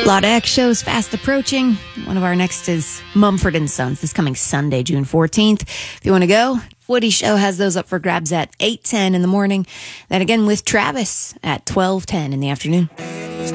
A lot of X shows fast approaching. One of our next is Mumford & Sons this coming Sunday, June 14th. If you want to go, Woody Show has those up for grabs at 8:10 in the morning. Then again with Travis at 12:10 in the afternoon.